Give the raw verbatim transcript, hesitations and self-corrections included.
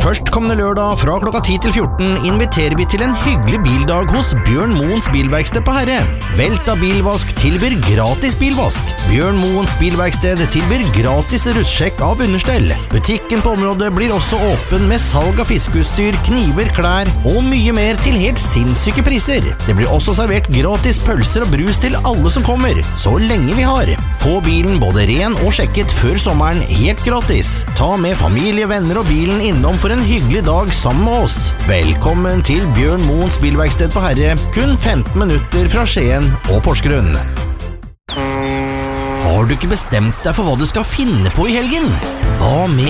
Førstkommende lørdag fra klokka ti til fjorten inviterer vi til en hyggelig bildag hos Bjørn Moens bilverksted på Herre. Velta Bilvask tilbyr gratis bilvask. Bjørn Moens bilverksted tilbyr gratis russjekk av understell. Butikken på området blir også åpen med salg av fiskeutstyr, kniver, klær og mye mer til helt sinnssyke priser. Det blir også servert gratis pølser og brus til alle som kommer, så lenge vi har. Få bilen både ren og sjekket før sommeren helt gratis. Ta med familie, venner og bilen innom for en hyggelig dag sammen med oss. Velkommen til Bjørn Moens bilverksted på Herre, kun femten minutter fra Skien og Porsgrunn. Har du ikke bestemt deg for hva du skal finne på i helgen? Hva med